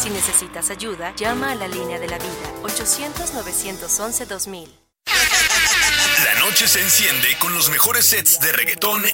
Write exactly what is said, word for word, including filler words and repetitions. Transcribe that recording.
Si necesitas ayuda, llama a la línea de la vida, ochocientos, novecientos once, dos mil. La noche se enciende con los mejores sets de reggaetón